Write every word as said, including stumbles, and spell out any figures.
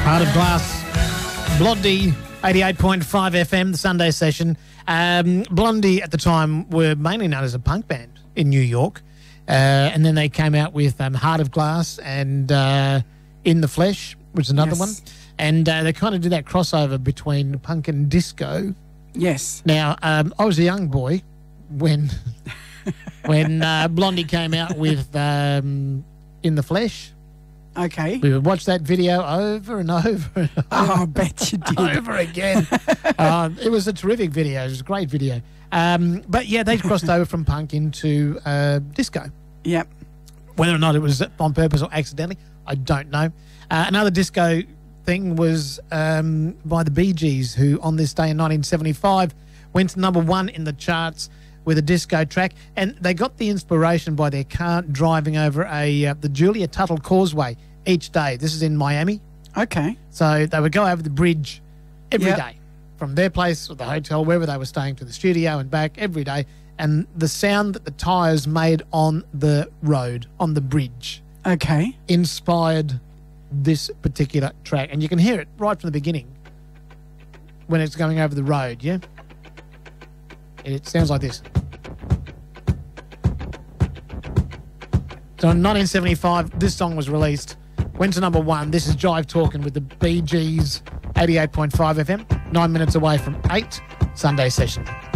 Heart of Glass, Blondie, eighty-eight point five F M, the Sunday session. Um, Blondie at the time were mainly known as a punk band in New York. Uh, and then they came out with um, Heart of Glass and uh, In the Flesh, which is another Yes. one. And uh, they kind of did that crossover between punk and disco. Yes. Now, um, I was a young boy when when uh, Blondie came out with um, In the Flesh. Okay. We would watch that video over and over and over, Oh, I bet you did. over again. um, it was a terrific video. It was a great video. Um, but, yeah, they crossed over from punk into uh, disco. Yep. Whether or not it was on purpose or accidentally, I don't know. Uh, another disco thing was um, by the Bee Gees, who on this day in nineteen seventy-five went to number one in the charts with a disco track, and they got the inspiration by their car driving over a uh, the Julia Tuttle Causeway each day. This is in Miami. Okay. So they would go over the bridge every day Yep. from their place or the hotel, wherever they were staying, to the studio and back every day. And the sound that the tyres made on the road, on the bridge, Okay. inspired this particular track. And you can hear it right from the beginning when it's going over the road, yeah? It sounds like this. So in nineteen seventy-five, this song was released, went to number one. This is Jive Talking with the Bee Gees, eighty-eight point five F M, nine minutes away from eight, Sunday session.